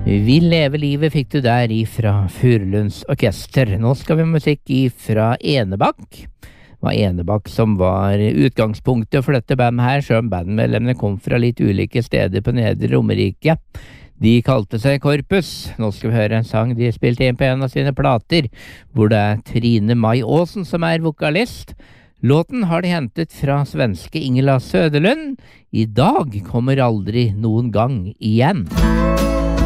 Vi lever livet fikk du der ifra Furulunds orkester. Nå skal vi ha musikk ifra Enebakk. Det var Enebakk som var utgangspunktet for dette bandet her, selv om bandmedlemmene kom fra litt ulike steder på Nedre Romerike. De kalte seg Korpus. Nå skal vi høre en sang de spilte inn på en av sine plater, hvor det er Trine Mai Aasen som er vokalist. Låten har de hentet fra svenske Ingela Söderlund. I dag kommer aldri noen gang igjen.